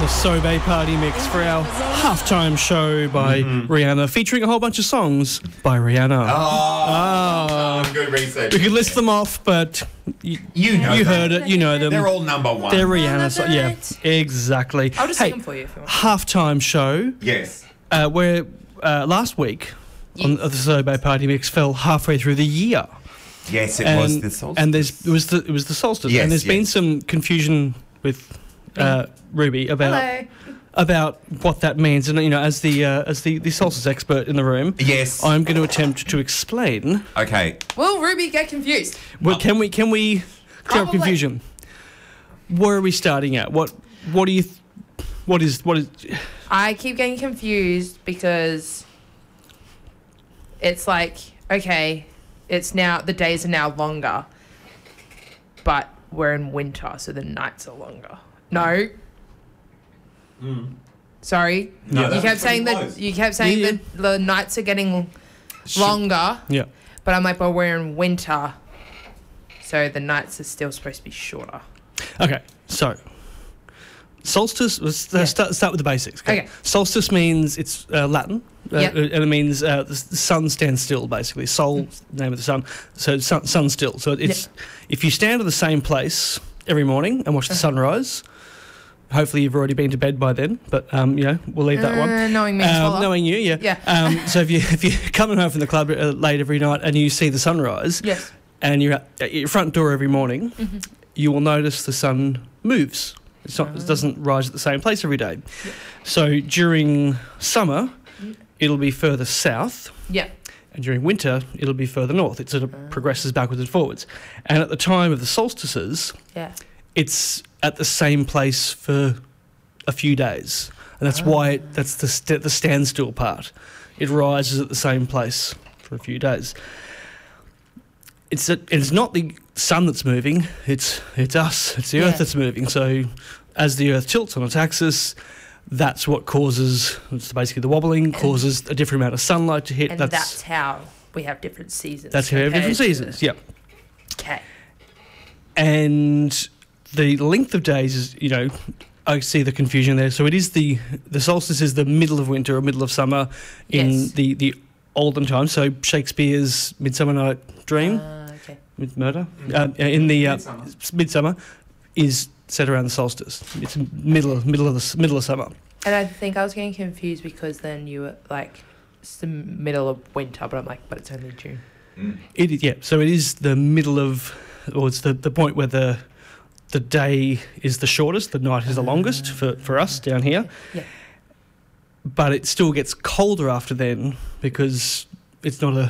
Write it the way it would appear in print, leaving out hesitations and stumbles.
the Sobe Party Mix for our halftime show by Rihanna, featuring a whole bunch of songs by Rihanna. Good research. We could list them off, but you heard it, you know them. They're all number one. They're Rihanna songs. Yeah, exactly. I'll just sing them for you if you want. Halftime show. Yes. Where last week on the Sobe Party Mix fell halfway through the year. Yes, it was the solstice. And it was the solstice. Yes, and there's been some confusion with Ruby about what that means. And as the solstice expert in the room, yes, I'm going to attempt to explain. Okay. Will Ruby get confused? Well, can we clear up confusion? Where are we starting at? What is? I keep getting confused because it's like, okay, it's now, the days are now longer, but we're in winter, so the nights are longer. No. Sorry. No, you kept saying that the nights are getting longer. Yeah. But I'm like, well, we're in winter, so the nights are still supposed to be shorter. Okay, so solstice. Let's start with the basics. Okay. Solstice means it's Latin, and it means the sun stands still. Basically, Sol, name of the sun. So sun still. So it's if you stand in the same place every morning and watch the sunrise. Hopefully you've already been to bed by then, but we'll leave that one. Knowing me, knowing you, yeah. So if you're coming home from the club late every night and you see the sunrise, and you're at your front door every morning, you will notice the sun moves. It doesn't rise at the same place every day. So during summer, it'll be further south. Yeah. And during winter, it'll be further north. It sort of progresses backwards and forwards. And at the time of the solstices, it's at the same place for a few days. And that's why that's the standstill part. It rises at the same place for a few days. It's not the sun that's moving, it's us, it's the earth that's moving. So as the earth tilts on its axis, that's what causes, it's basically the wobbling, causes a different amount of sunlight to hit. And that's how we have different seasons. That's how we have different seasons, yeah. Okay. And the length of days is, I see the confusion there. So it is the solstice is the middle of winter or middle of summer in the olden times. So Shakespeare's Midsummer Night Dream, Murder, in the Midsummer is set around the solstice. It's middle of summer. And I think I was getting confused because then you were like, it's the middle of winter, but I'm like, but it's only June. It is, yeah. So it is the middle of, or it's the point where the day is the shortest, the night is the longest for us down here. Yeah. But it still gets colder after then because it's not